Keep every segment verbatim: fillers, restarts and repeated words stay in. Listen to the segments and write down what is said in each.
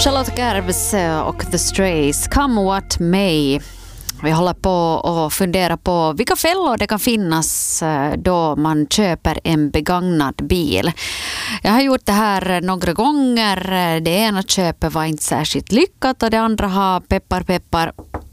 Charlotte Garbs och The Strays, Come What May. Vi håller på att fundera på vilka fällor det kan finnas då man köper en begagnad bil. Jag har gjort det här några gånger. Det ena köpet var inte särskilt lyckat och det andra har peppar peppar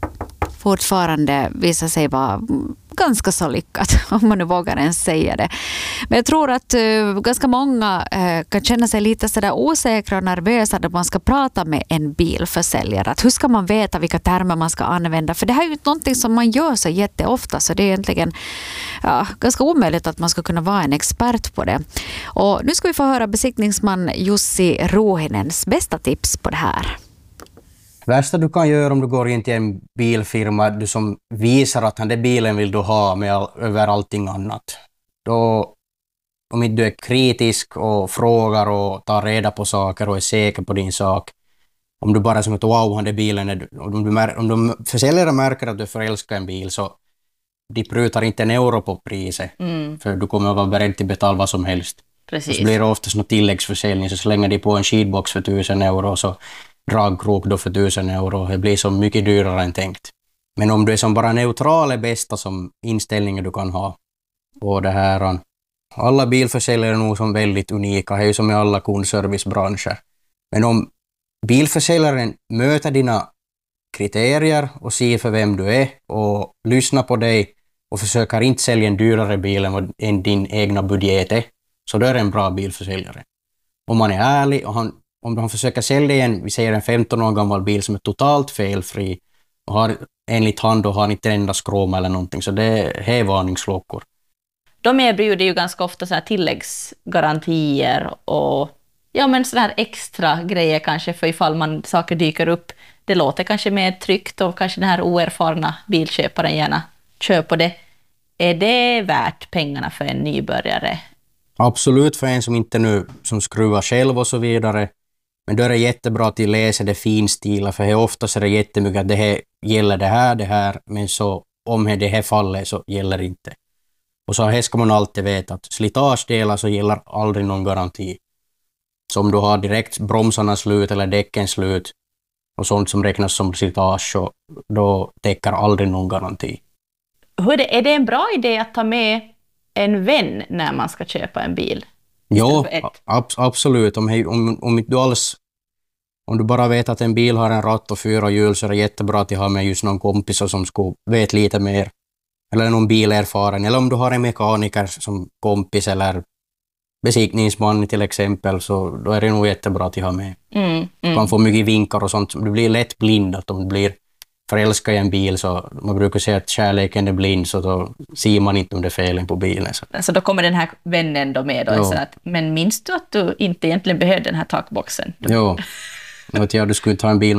fortfarande visar sig vara ganska så lyckat, om man nu vågar ens säga det. Men jag tror att uh, ganska många uh, kan känna sig lite sådär osäkra och nervösa när man ska prata med en bilförsäljare. Att hur ska man veta vilka termer man ska använda? För det här är ju någonting som man gör så jätteofta, så det är egentligen ja, ganska omöjligt att man ska kunna vara en expert på det. Och nu ska vi få höra besiktningsman Jussi Ruohinens bästa tips på det här. Värsta du kan göra om du går in till en bilfirma du som visar att den där bilen vill du ha med all, över allting annat. Då, om inte du är kritisk och frågar och tar reda på saker och är säker på din sak, om du bara som att wow, den där bilen är, om, du, om de försäljare märker att du förälskar en bil så de prutar inte en euro på priset, mm. för du kommer att vara beredd till att betala vad som helst. Precis. Så blir det oftast någon tilläggsförsäljning, så slänger de på en skidbox för tusen euro så dragkrok då för tusen euro. Det blir så mycket dyrare än tänkt. Men om du är som bara neutral är bästa som inställningar du kan ha. Och det här, alla bilförsäljare är nog som väldigt unika. Det är ju som i alla kundservicebranscher. Men om bilförsäljaren möter dina kriterier och ser för vem du är och lyssnar på dig och försöker inte sälja en dyrare bil än, vad, än din egna budget är, så då är det en bra bilförsäljare. Om man är ärlig och han Om de försöker sälja en, vi säger en femton år gammal bil som är totalt felfri och har enligt han då har inte enda skråma eller någonting, så det är varningsklockor. De erbjuder ju ganska ofta så här tilläggsgarantier och ja, men sådana här extra grejer kanske för ifall man saker dyker upp. Det låter kanske mer tryggt och kanske den här oerfarna bilköparen gärna kör på det. Är det värt pengarna för en nybörjare? Absolut, för en som inte nu som skruvar själv och så vidare. Men då är det jättebra att läsa det finstila, för ofta så är det jättemycket att det här gäller det här, det här, men så om det här faller så gäller det inte. Och så här ska man alltid veta att slitagedelar så gäller aldrig någon garanti. Så om du har direkt bromsarna slut eller däcken slut och sånt som räknas som slitage, så då täcker aldrig någon garanti. Hur är det, är det en bra idé att ta med en vän när man ska köpa en bil? Ja, ab- absolut. Om, om, om, du alls, om du bara vet att en bil har en ratt och fyra hjul, så är det jättebra att ha med just någon kompis som ska vet lite mer. Eller någon bilerfaren. Eller om du har en mekaniker som kompis eller besiktningsman till exempel, så då är det nog jättebra att ha med. Mm, mm. Du kan få mycket vinkar och sånt. Du blir lätt blind att om du blir förälskad i en bil, så man brukar säga att kärleken är blind, så då ser man inte om det är felen på bilen. Så, så då kommer den här vännen då med då, så att, men minns du att du inte egentligen behövde den här takboxen? Jo, ja, du skulle ta en bil